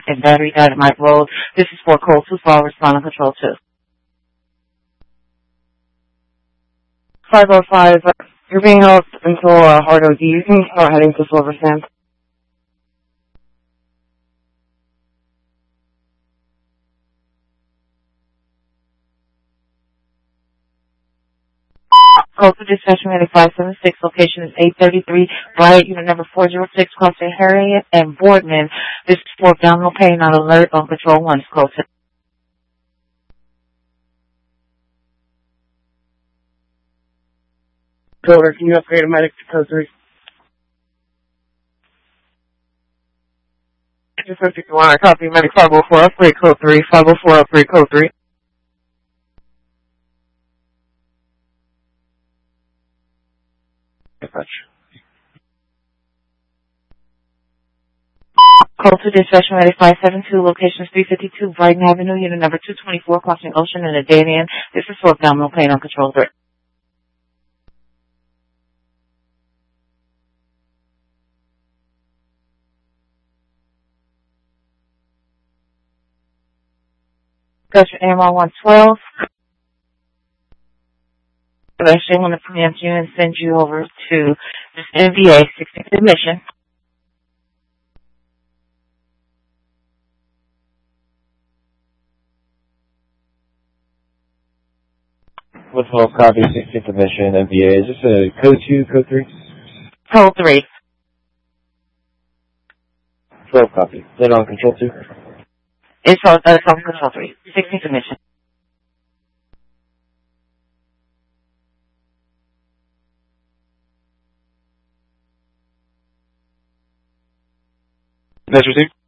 and Battery Dynamite Road. This is for Code 2 for Responding Control 2. 505, you're being held until hard OD. You can start heading to Silver Sands. Code to dispatch unit 576. Location is 833 Bryant, unit number 406, crossing Harriet and Boardman. This is for abdominal pain on alert on Patrol 1. Code to Coder, can you upgrade a medic to code 3? Just 51, copy medic 504, upgrade code 3, 504, upgrade code 3. Code to dispatch unit 572, location is 352 Brighton Avenue, unit number 224, crossing Ocean and Adanian. This is for abdominal pain on Control 3. Discussion AMR 112. I actually want to preempt you and send you over to this NBA 16th admission. What's all copy 16th admission NBA? Is this a code 2, code 3? Code 3. 12 copy. Is that on control 2? It's on Control 3. 16th admission. That's received.